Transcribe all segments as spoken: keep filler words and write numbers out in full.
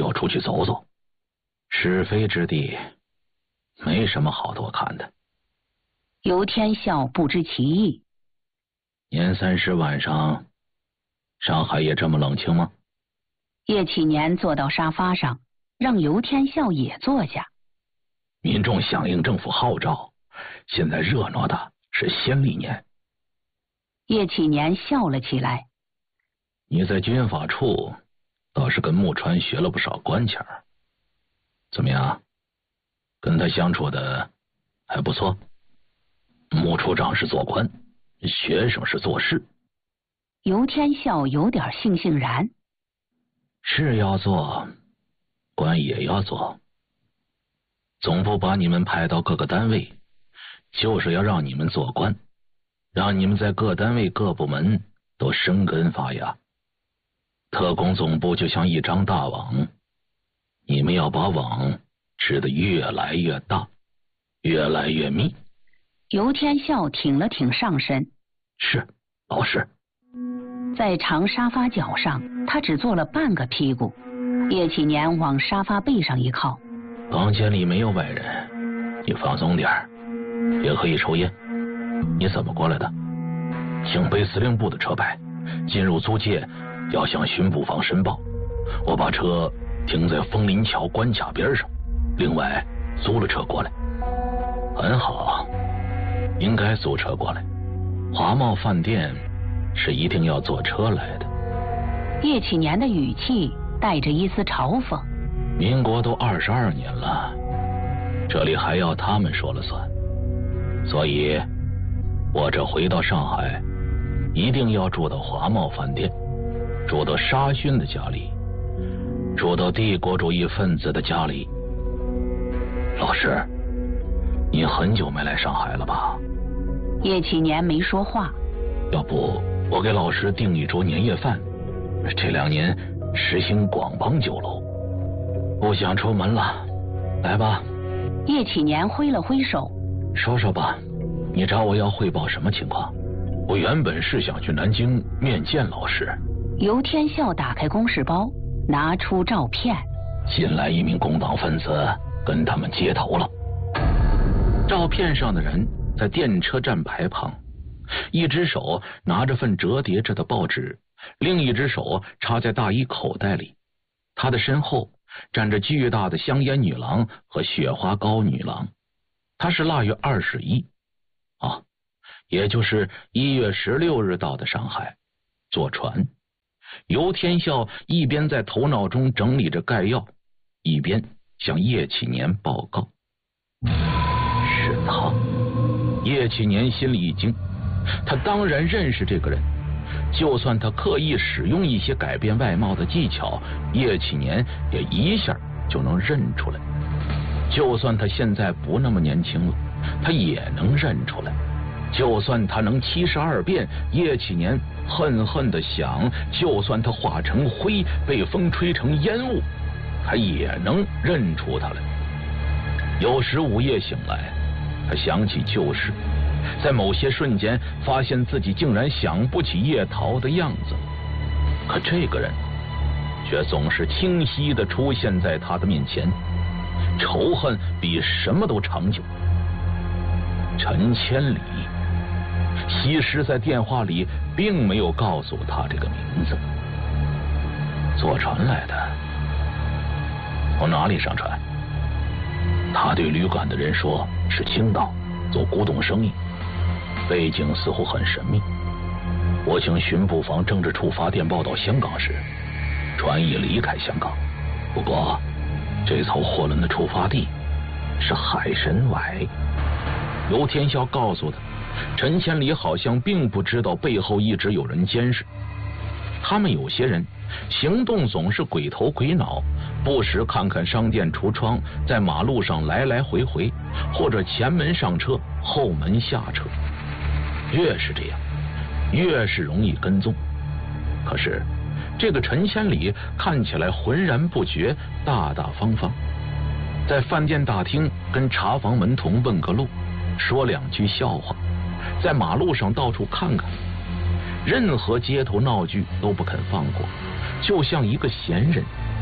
要出去走走，是非之地没什么好多看的。 尤天笑不知其意。 年三十晚上，上海也这么冷清吗？ 叶启年坐到沙发上，让尤天笑也坐下。 民众响应政府号召，现在热闹的是先历年。 叶启年笑了起来。 你在军法处倒是跟木川学了不少官腔，怎么样？跟他相处的还不错？木处长是做官，学生是做事。 尤天笑有点悻悻然。 事要做，官也要做。总部把你们派到各个单位，就是要让你们做官，让你们在各单位各部门都生根发芽。特工总部就像一张大网，你们要把网织得越来越大，越来越密。 尤天笑挺了挺上身。 是，老师。 在长沙发角上，他只坐了半个屁股。叶启年往沙发背上一靠。 房间里没有外人，你放松点儿，别刻意抽烟。你怎么过来的？请背司令部的车牌，进入租界要向巡捕房申报。我把车停在枫林桥关卡边上，另外租了车过来。很好，应该租车过来。华茂饭店是一定要坐车来的。 叶启年的语气带着一丝嘲讽。 民国都二十二年了，这里还要他们说了算，所以我这回到上海一定要住到华茂饭店，住到沙逊的家里，住到帝国主义分子的家里。老师，你很久没来上海了吧？ 叶启年没说话。 要不我给老师订一桌年夜饭，这两年实行广帮酒楼。不想出门了，来吧。 叶启年挥了挥手。 说说吧，你找我要汇报什么情况？我原本是想去南京面见老师。 尤天笑打开公事包，拿出照片。 新来一名工党分子，跟他们接头了。照片上的人在电车站牌旁，一只手拿着份折叠着的报纸，另一只手插在大衣口袋里。他的身后站着巨大的香烟女郎和雪花膏女郎。他是腊月二十一啊，也就是一月十六日到的上海，坐船。尤天笑一边在头脑中整理着概要，一边向叶启年报告。是他。叶启年心里一惊，他当然认识这个人，就算他刻意使用一些改变外貌的技巧，叶启年也一下就能认出来。就算他现在不那么年轻了，他也能认出来。就算他能七十二变，叶启年恨恨地想，就算他化成灰，被风吹成烟雾，他也能认出他来。有时午夜醒来，他想起旧事，在某些瞬间发现自己竟然想不起叶桃的样子，可这个人却总是清晰地出现在他的面前，仇恨比什么都长久。陈千里西施在电话里并没有告诉他这个名字。坐船来的。从哪里上船？他对旅馆的人说是青岛，做古董生意，背景似乎很神秘。我请巡捕房政治处发电报到香港时，船已离开香港，不过这艘货轮的出发地是海参崴。尤天笑告诉他，陈千里好像并不知道背后一直有人监视。他们有些人行动总是鬼头鬼脑，不时看看商店橱窗，在马路上来来回回，或者前门上车，后门下车。越是这样，越是容易跟踪。可是这个陈千里看起来浑然不觉，大大方方，在饭店大厅跟茶房门童问个路，说两句笑话，在马路上到处看看，任何街头闹剧都不肯放过，就像一个闲人，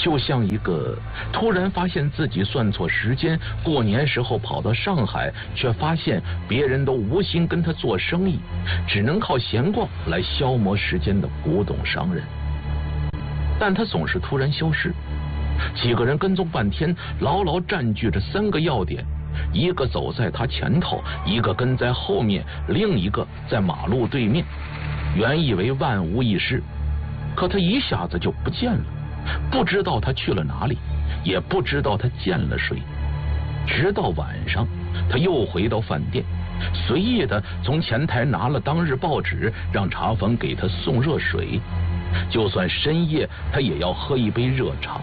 就像一个突然发现自己算错时间，过年时候跑到上海，却发现别人都无心跟他做生意，只能靠闲逛来消磨时间的古董商人。但他总是突然消失，几个人跟踪半天，牢牢占据着三个要点，一个走在他前头，一个跟在后面，另一个在马路对面。原以为万无一失，可他一下子就不见了，不知道他去了哪里，也不知道他见了谁。直到晚上，他又回到饭店，随意的从前台拿了当日报纸，让茶房给他送热水，就算深夜他也要喝一杯热茶。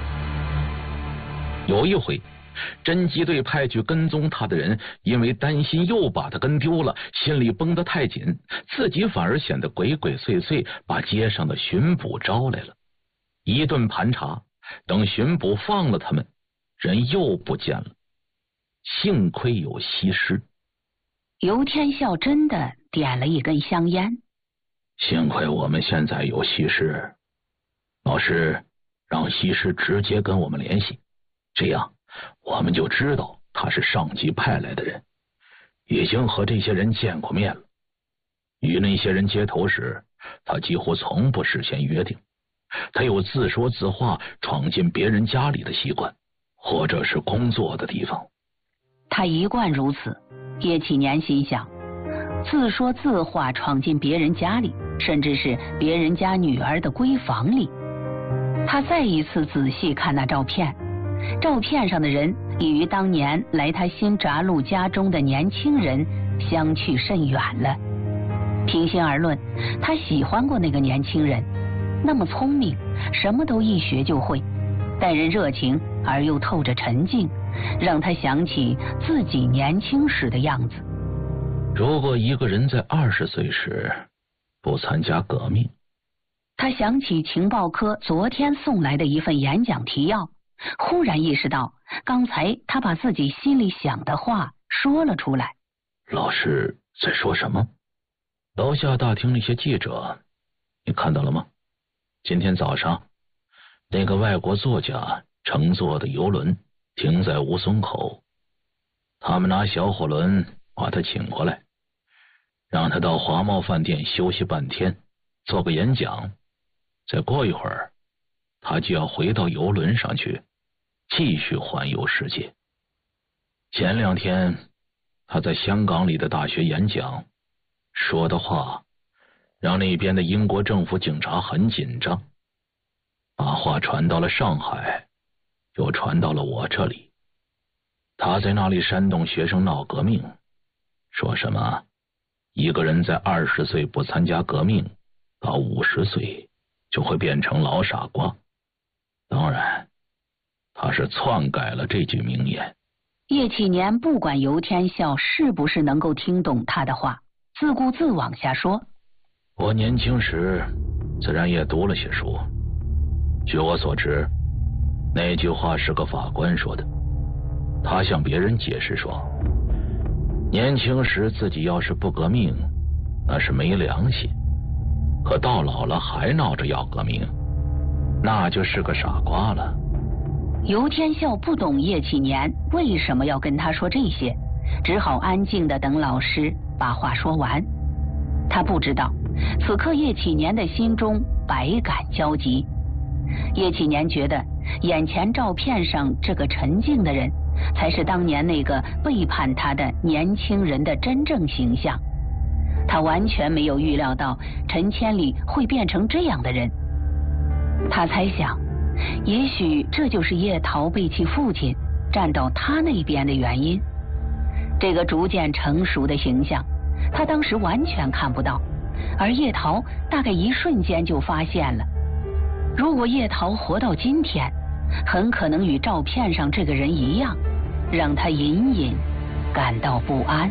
有一回，侦缉队派去跟踪他的人，因为担心又把他跟丢了，心里绷得太紧，自己反而显得鬼鬼祟祟，把街上的巡捕招来了。一顿盘查，等巡捕放了他们，人又不见了。幸亏有西施。 尤天笑真的点了一根香烟。 幸亏我们现在有西施，老师让西施直接跟我们联系，这样我们就知道他是上级派来的人，已经和这些人见过面了。与那些人接头时，他几乎从不事先约定，他有自说自话闯进别人家里的习惯，或者是工作的地方。 他一贯如此。叶启年心想，自说自话闯进别人家里，甚至是别人家女儿的闺房里。他再一次仔细看那照片，照片上的人已与当年来他新闸路家中的年轻人相去甚远了。平心而论，他喜欢过那个年轻人，那么聪明，什么都一学就会，待人热情而又透着沉静，让他想起自己年轻时的样子。 如果一个人在二十岁时不参加革命， 他想起情报科昨天送来的一份演讲提要，忽然意识到刚才他把自己心里想的话说了出来。 老师在说什么？楼下大厅那些记者，你看到了吗？今天早上那个外国作家乘坐的游轮停在吴淞口，他们拿小火轮把他请过来，让他到华茂饭店休息半天，做个演讲。再过一会儿，他就要回到游轮上去，继续环游世界。前两天他在香港里的大学演讲说的话，让那边的英国政府警察很紧张，把话传到了上海，又传到了我这里。他在那里煽动学生闹革命，说什么一个人在二十岁不参加革命，到五十岁就会变成老傻瓜。当然他是篡改了这句名言。 叶启年不管尤天笑是不是能够听懂他的话，自顾自往下说。 我年轻时自然也读了些书，据我所知，那句话是个法官说的。他向别人解释说，年轻时自己要是不革命，那是没良心，可到老了还闹着要革命，那就是个傻瓜了。 尤天笑不懂叶启年为什么要跟他说这些，只好安静地等老师把话说完。他不知道此刻叶启年的心中百感交集。叶启年觉得眼前照片上这个沉静的人才是当年那个背叛他的年轻人的真正形象。他完全没有预料到陈千里会变成这样的人。他猜想，也许这就是叶桃背弃父亲站到他那边的原因。这个逐渐成熟的形象，他当时完全看不到，而叶桃大概一瞬间就发现了。如果叶桃活到今天，很可能与照片上这个人一样，让他隐隐感到不安。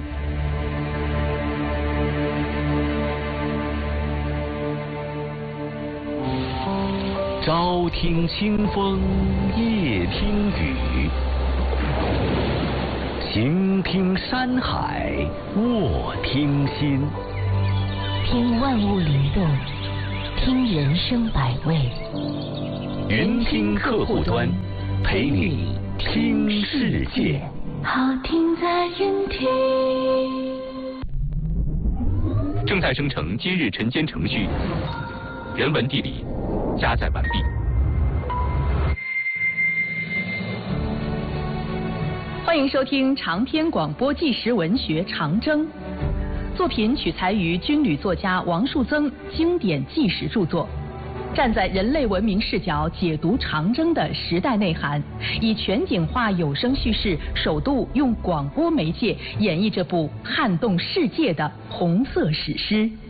朝听清风，夜听雨，行听山海，卧听心。听万物灵动，听人生百味， 云听客户端，陪你听世界。 好听在云听。 正在生成今日晨间程序，人文地理加载完毕。 欢迎收听长篇广播纪实文学《长征》，作品取材于军旅作家王树增经典纪实著作，站在人类文明视角解读长征的时代内涵，以全景化有声叙事，首度用广播媒介演绎这部撼动世界的红色史诗。